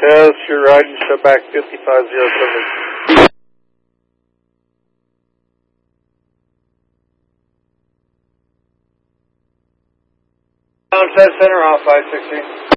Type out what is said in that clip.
Test, you're riding, show back 5507. Down Center off 560.